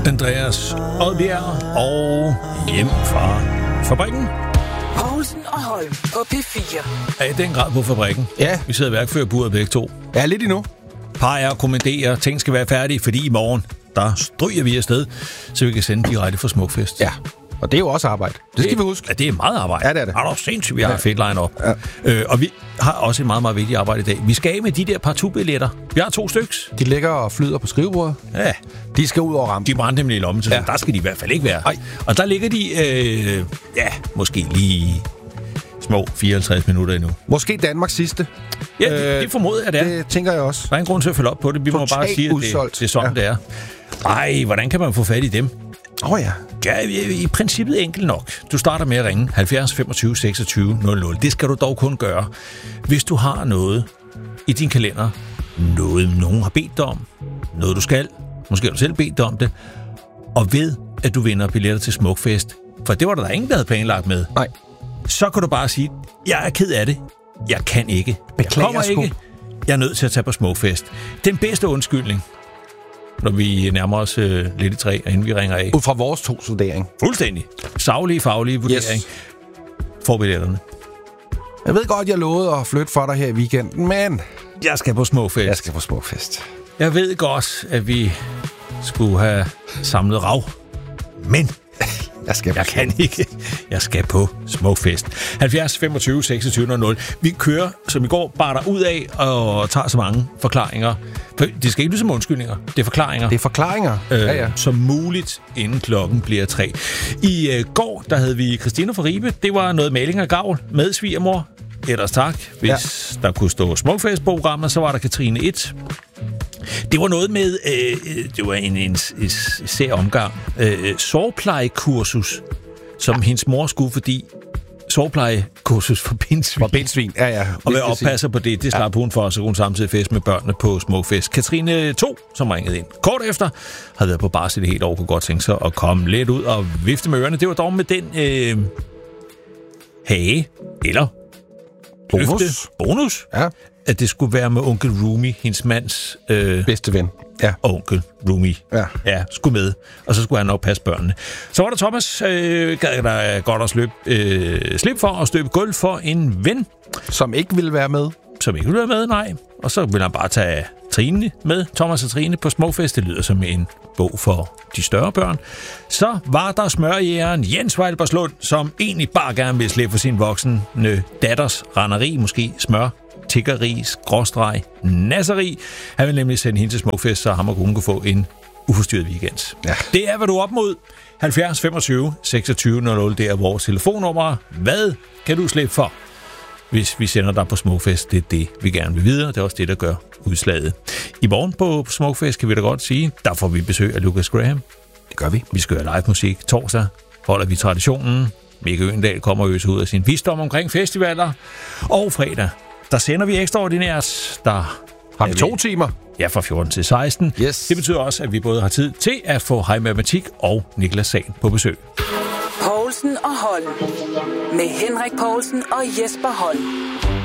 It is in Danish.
Andreas Odbjerg og hjem fra fabrikken. Poulsen og Holm på P4. Er i den grad på fabrikken. Ja. Vi sidder i værkførerburet begge to. Ja, lidt endnu. Peger og kommanderer, ting skal være færdige, fordi i morgen, der stryger vi afsted, så vi kan sende direkte fra Smukfest. Ja, og det er jo også arbejde. Det skal vi huske. Ja, det er meget arbejde. Ja, det er det. Er du sindssygt, vi har et fedt line-up. Ja. Og vi har også et meget, meget vigtigt arbejde i dag. Vi skal af med de der partout-billetter. Vi har 2 styks. De ligger og flyder på skrivebordet. Ja. De skal ud over rampen. De brændte nemlig i lommen, så der skal de i hvert fald ikke være. Ej. Og der ligger de, måske lige små 54 minutter endnu. Måske Danmarks sidste. Ja, det formoder jeg, det er. Det tænker jeg også. Der er en grund til at følge op på det. Vi må bare sige, at det er sådan, det er. Ej, hvordan kan man få fat i dem? Ja. Ja, i princippet enkelt nok. Du starter med at ringe 70 25 26 00. Det skal du dog kun gøre, hvis du har noget i din kalender. Noget, nogen har bedt dig om. Noget, du skal. Måske har du selv bedt dig om det. Og ved, at du vinder billetter til Smukfest. For det var der ingen, der havde planlagt med. Nej. Så kan du bare sige, jeg er ked af det. Jeg kan ikke. Beklager, jeg kommer ikke. Jeg er nødt til at tage på Smukfest. Den bedste undskyldning, når vi nærmer os lidt i træ, inden vi ringer af. Ud fra vores 2 vurdering. Fuldstændig. Saglige, faglige vurdering. Yes. For billetterne. Jeg ved godt, jeg lovede at flytte for dig her i weekenden, men jeg skal på Smukfest. Jeg skal på Smukfest. Jeg ved godt, at vi skulle have samlet rav. Men jeg kan ikke. Jeg skal på Smukfest. 70 25 26 00. Vi kører, som i går, bare der ud af og tager så mange forklaringer. For det skal ikke lyde som undskyldninger. Det er forklaringer. Det er forklaringer. Som muligt, inden klokken bliver 3. I går, der havde vi Christina fra Ribe. Det var noget maling af gavl med svigermor. Ellers tak. Hvis der kunne stå Smukfest-programmet, så var der Katrine 1. Det var noget med, det var en sær omgang, sårplejekursus, som hendes mor skulle, fordi sårplejekursus for bindsvin. For bindsvin, ja. Og hvad oppasser på det slap hun for, så kunne hun samtidig fest med børnene på Smukfest. Katrine 2, som ringede ind kort efter, havde været på barsel det helt år, kunne godt tænke sig at komme lidt ud og vifte med ørerne. Det var dog med den hage, eller bonus. Ja. At det skulle være med onkel Rumi, hendes mands bedste ven. Ja. Onkel Rumi. Ja, skulle med. Og så skulle han nok passe børnene. Så var der Thomas, gad der godt at slip for at støbe gulv for en ven. Som ikke ville være med. Nej. Og så ville han bare tage Trine med. Thomas og Trine på Smukfest. Det lyder som en bog for de større børn. Så var der smørjægeren Jens Vejlbergslund, som egentlig bare gerne ville slippe for sin voksne datters randeri, måske smør, tiggeri, skråstreg, nasseri. Han vil nemlig sende hende til Smukfest, så ham og hun kunne få en uforstyrret weekend. Ja. Det er, hvad du er op mod. 70 25 26 00, det er vores telefonnummer. Hvad kan du slippe for, hvis vi sender dig på Smukfest? Det er det, vi gerne vil videre. Det er også det, der gør udslaget. I morgen på Smukfest kan vi da godt sige, der får vi besøg af Lucas Graham. Det gør vi. Vi skal høre live musik. Torsdag holder vi traditionen. Mikke Øgendal kommer øse ud af sin visdom omkring festivaler. Og fredag, der sender vi ekstraordinært. Der har vi 2 timer. Ja, fra 14 til 16. Yes. Det betyder også, at vi både har tid til at få Hej Matematik og Niklas Sagen på besøg. Poulsen og Holm. Med Henrik Poulsen og Jesper Holm.